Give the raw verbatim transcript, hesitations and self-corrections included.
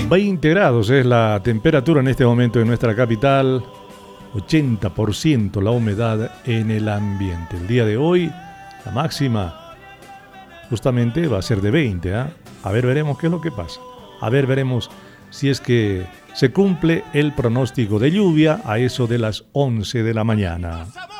veinte grados es la temperatura en este momento en nuestra capital. ochenta por ciento la humedad en el ambiente. El día de hoy, la máxima justamente va a ser de veinte. ¿eh? A ver, veremos qué es lo que pasa. A ver, veremos si es que se cumple el pronóstico de lluvia a eso de las once de la mañana.